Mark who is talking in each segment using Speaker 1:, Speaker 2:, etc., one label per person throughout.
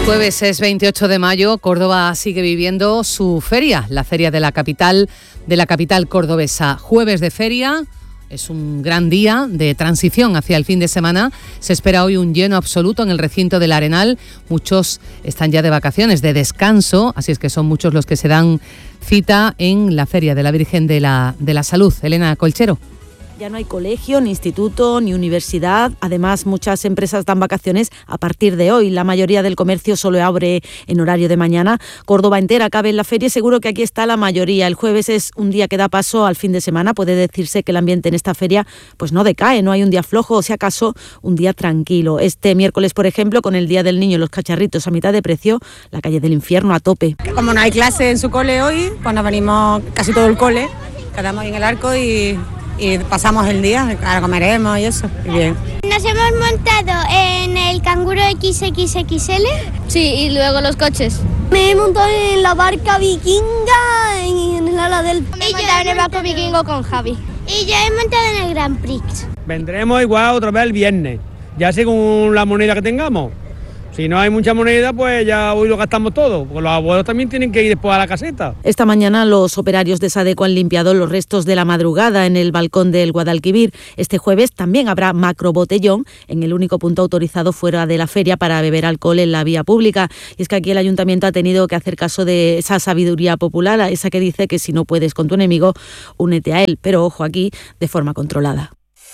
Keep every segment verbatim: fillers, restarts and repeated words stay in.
Speaker 1: Jueves es veintiocho de mayo, Córdoba sigue viviendo su feria, la feria de la capital, de la capital cordobesa. Jueves de feria, es un gran día de transición hacia el fin de semana. Se espera hoy un lleno absoluto en el recinto del Arenal. Muchos están ya de vacaciones, de descanso, así es que son muchos los que se dan cita en la feria de la Virgen de la, de la Salud. Elena Colchero.
Speaker 2: Ya no hay colegio, ni instituto, ni universidad. Además, muchas empresas dan vacaciones a partir de hoy. La mayoría del comercio solo abre en horario de mañana. Córdoba entera cabe en la feria y seguro que aquí está la mayoría. El jueves es un día que da paso al fin de semana. Puede decirse que el ambiente en esta feria pues no decae, no hay un día flojo o si acaso un día tranquilo. Este miércoles, por ejemplo, con el Día del Niño y los cacharritos a mitad de precio, la calle del Infierno a tope.
Speaker 3: Como no hay clase en su cole hoy, pues nos venimos casi todo el cole, quedamos en el arco y... y pasamos el día, claro, comeremos y eso, y bien.
Speaker 4: Nos hemos montado en el canguro equis equis equis ele.
Speaker 5: Sí, y luego los coches.
Speaker 4: Me he montado en la barca vikinga, en el ala del...
Speaker 5: Me he montado en el barco vikingo con Javi.
Speaker 4: Y yo he montado en el Grand Prix.
Speaker 6: Vendremos igual otra vez el viernes, ya según la moneda que tengamos. Si no hay mucha moneda, pues ya hoy lo gastamos todo, porque los abuelos también tienen que ir después a la caseta.
Speaker 2: Esta mañana los operarios de Sadeco han limpiado los restos de la madrugada en el balcón del Guadalquivir. Este jueves también habrá macrobotellón en el único punto autorizado fuera de la feria para beber alcohol en la vía pública. Y es que aquí el ayuntamiento ha tenido que hacer caso de esa sabiduría popular, esa que dice que si no puedes con tu enemigo, únete a él. Pero ojo, aquí de forma controlada.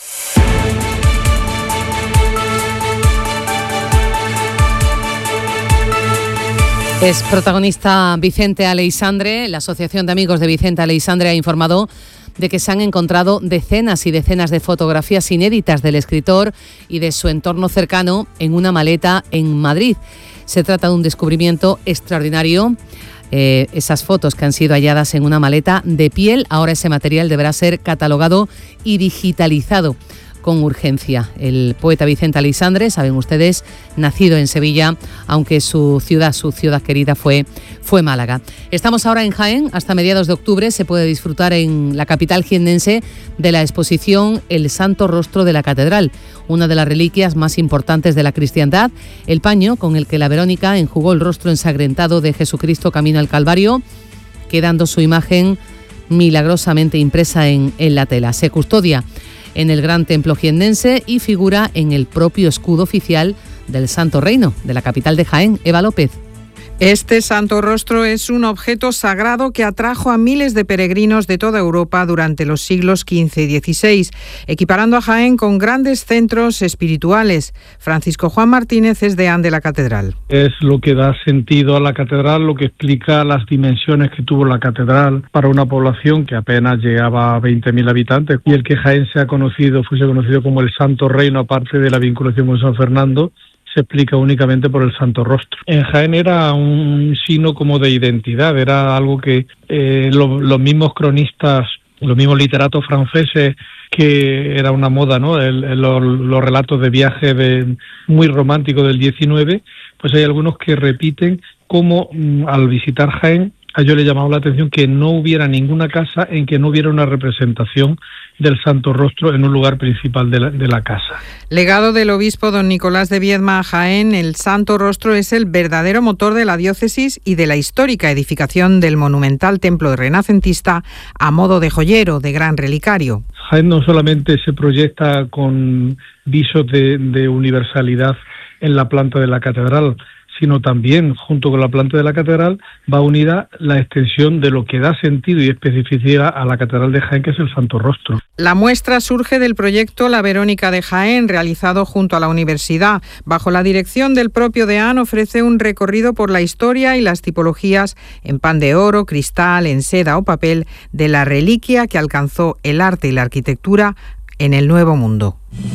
Speaker 1: Es protagonista Vicente Aleixandre. La Asociación de Amigos de Vicente Aleixandre ha informado de que se han encontrado decenas y decenas de fotografías inéditas del escritor y de su entorno cercano en una maleta en Madrid. Se trata de un descubrimiento extraordinario. Eh, esas fotos que han sido halladas en una maleta de piel, ahora ese material deberá ser catalogado y digitalizado con urgencia. El poeta Vicente Aleixandre, saben ustedes, nacido en Sevilla, aunque su ciudad, su ciudad querida fue, fue Málaga. Estamos ahora en Jaén. Hasta mediados de octubre se puede disfrutar en la capital jiennense de la exposición El Santo Rostro de la Catedral, una de las reliquias más importantes de la cristiandad, el paño con el que la Verónica enjugó el rostro ensangrentado de Jesucristo camino al Calvario, quedando su imagen milagrosamente impresa en, en la tela. Se custodia en el Gran Templo jiennense y figura en el propio escudo oficial del Santo Reino, de la capital de Jaén. Eva López.
Speaker 7: Este santo rostro es un objeto sagrado que atrajo a miles de peregrinos de toda Europa durante los siglos quince y dieciséis, equiparando a Jaén con grandes centros espirituales. Francisco Juan Martínez es deán de la catedral.
Speaker 8: Es lo que da sentido a la catedral, lo que explica las dimensiones que tuvo la catedral para una población que apenas llegaba a veinte mil habitantes, y el que Jaén sea conocido, fuese conocido como el Santo Reino, aparte de la vinculación con San Fernando, se explica únicamente por el Santo Rostro. En Jaén era un signo como de identidad, era algo que eh, lo, los mismos cronistas, los mismos literatos franceses, que era una moda, ¿no? El, el, los, los relatos de viaje de, muy románticos del diecinueve, pues hay algunos que repiten cómo mm, al visitar Jaén, a ellos les llamaba la atención que no hubiera ninguna casa en que no hubiera una representación del Santo Rostro en un lugar principal de la, de la casa.
Speaker 7: Legado del obispo don Nicolás de Viedma a Jaén, el Santo Rostro es el verdadero motor de la diócesis y de la histórica edificación del monumental templo renacentista a modo de joyero, de gran relicario.
Speaker 8: Jaén no solamente se proyecta con visos de, de universalidad en la planta de la catedral, sino también, junto con la planta de la catedral, va unida la extensión de lo que da sentido y especificidad a la catedral de Jaén, que es el Santo Rostro.
Speaker 7: La muestra surge del proyecto La Verónica de Jaén, realizado junto a la universidad. Bajo la dirección del propio deán, ofrece un recorrido por la historia y las tipologías en pan de oro, cristal, en seda o papel de la reliquia que alcanzó el arte y la arquitectura en el Nuevo Mundo.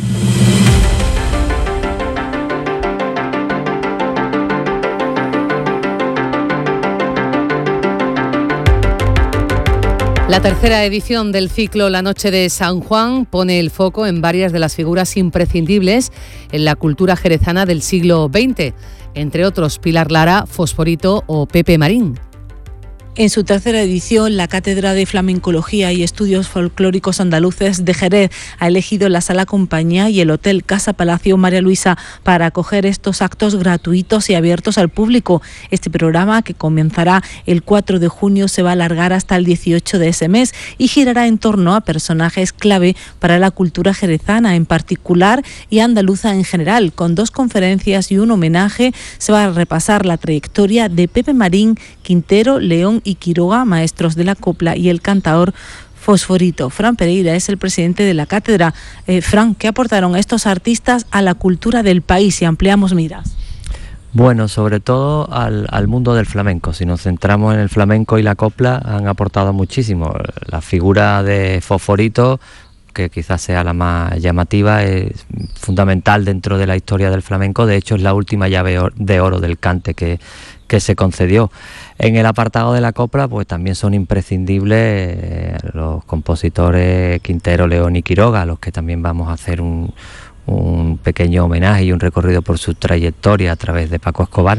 Speaker 1: La tercera edición del ciclo La Noche de San Juan pone el foco en varias de las figuras imprescindibles en la cultura jerezana del siglo veinte, entre otros Pilar Lara, Fosforito o Pepe Marín.
Speaker 9: En su tercera edición, la Cátedra de Flamencología y Estudios Folclóricos Andaluces de Jerez ha elegido la Sala Compañía y el Hotel Casa Palacio María Luisa para acoger estos actos gratuitos y abiertos al público. Este programa, que comenzará el cuatro de junio, se va a alargar hasta el dieciocho de ese mes y girará en torno a personajes clave para la cultura jerezana en particular y andaluza en general. Con dos conferencias y un homenaje se va a repasar la trayectoria de Pepe Marín, Quintero, León y Quiroga, maestros de la copla, y el cantaor Fosforito. Fran Pereira es el presidente de la cátedra. Eh, Fran, ¿qué aportaron estos artistas a la cultura del país? Si ampliamos miras.
Speaker 10: Bueno, sobre todo al, al mundo del flamenco. Si nos centramos en el flamenco y la copla, han aportado muchísimo. La figura de Fosforito, que quizás sea la más llamativa, es fundamental dentro de la historia del flamenco. De hecho, es la última llave de oro del cante que, que se concedió. En el apartado de la copla, pues también son imprescindibles eh, los compositores Quintero, León y Quiroga, a los que también vamos a hacer un, un pequeño homenaje y un recorrido por su trayectoria a través de Paco Escobar.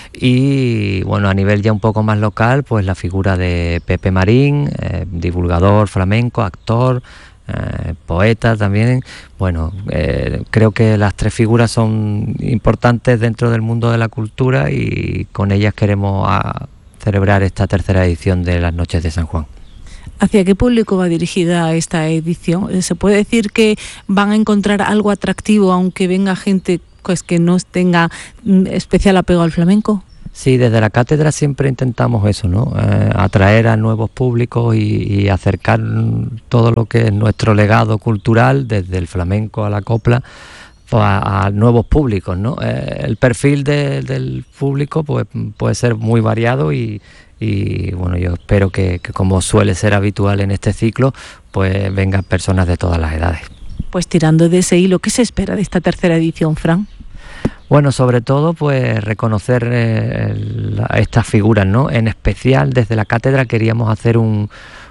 Speaker 10: Y bueno, a nivel ya un poco más local, pues la figura de Pepe Marín, eh, divulgador flamenco, actor, Eh, poeta también. Bueno, eh, creo que las tres figuras son importantes dentro del mundo de la cultura y con ellas queremos a celebrar esta tercera edición de las Noches de San Juan.
Speaker 9: ¿Hacia qué público va dirigida esta edición? ¿Se puede decir que van a encontrar algo atractivo aunque venga gente pues que no tenga especial apego al flamenco?
Speaker 10: Sí, desde la cátedra siempre intentamos eso, ¿no? Eh, atraer a nuevos públicos y, y acercar todo lo que es nuestro legado cultural, desde el flamenco a la copla, pues a, a nuevos públicos, ¿no? Eh, el perfil de, del público pues puede ser muy variado y, y bueno, yo espero que, que como suele ser habitual en este ciclo, pues vengan personas de todas las edades.
Speaker 9: Pues tirando de ese hilo, ¿qué se espera de esta tercera edición, Fran?
Speaker 10: Bueno, sobre todo, pues reconocer eh, la, estas figuras, ¿no? En especial, desde la cátedra queríamos hacer un,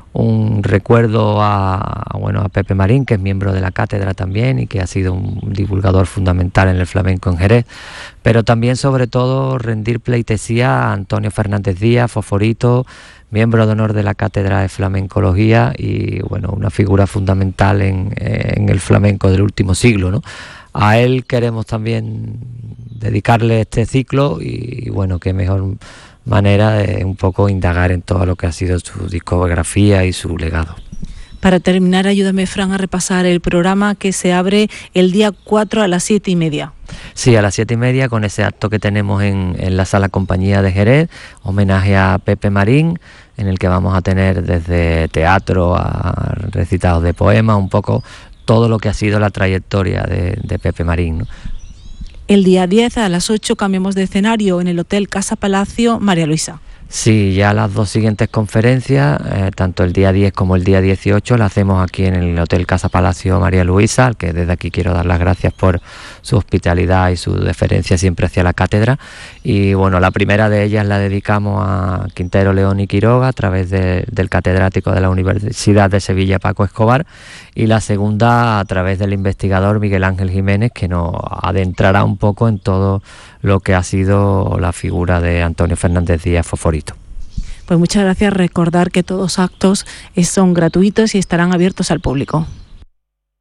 Speaker 10: un recuerdo a, a, bueno, a Pepe Marín, que es miembro de la cátedra también y que ha sido un divulgador fundamental en el flamenco en Jerez, pero también, sobre todo, rendir pleitesía a Antonio Fernández Díaz, Fosforito, miembro de honor de la Cátedra de Flamencología y, bueno, una figura fundamental en, en el flamenco del último siglo, ¿no? A él queremos también dedicarle este ciclo y, bueno, qué mejor manera de un poco indagar en todo lo que ha sido su discografía y su legado.
Speaker 9: Para terminar, ayúdame, Fran, a repasar el programa que se abre el día cuatro a las siete y media.
Speaker 10: Sí, a las siete y media, con ese acto que tenemos en, en la Sala Compañía de Jerez, homenaje a Pepe Marín, en el que vamos a tener desde teatro a recitados de poemas, un poco todo lo que ha sido la trayectoria de, de Pepe Marín, ¿no?
Speaker 9: El día diez a las ocho cambiamos de escenario en el Hotel Casa Palacio María Luisa.
Speaker 10: Sí, ya las dos siguientes conferencias, eh, tanto el día diez como el día dieciocho, las hacemos aquí en el Hotel Casa Palacio María Luisa, al que desde aquí quiero dar las gracias por su hospitalidad y su deferencia siempre hacia la cátedra. Y bueno, la primera de ellas la dedicamos a Quintero, León y Quiroga a través de, del catedrático de la Universidad de Sevilla, Paco Escobar, y la segunda a través del investigador Miguel Ángel Jiménez, que nos adentrará un poco en todo lo que ha sido la figura de Antonio Fernández Díaz, Fosforito.
Speaker 9: Pues muchas gracias. Recordar que todos actos son gratuitos y estarán abiertos al público.